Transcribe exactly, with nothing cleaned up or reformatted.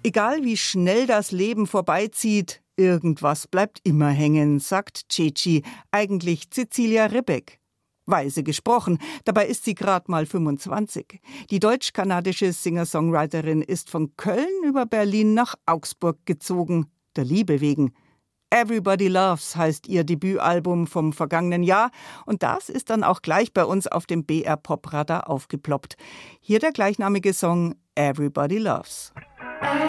Egal wie schnell das Leben vorbeizieht, irgendwas bleibt immer hängen, sagt Ceci, eigentlich Cecilia Rebeck. Weise gesprochen, dabei ist sie gerade mal fünfundzwanzig. Die deutsch-kanadische Singer-Songwriterin ist von Köln über Berlin nach Augsburg gezogen, der Liebe wegen. Everybody Loves heißt ihr Debütalbum vom vergangenen Jahr und das ist dann auch gleich bei uns auf dem B R Pop Radar aufgeploppt. Hier der gleichnamige Song Everybody Loves.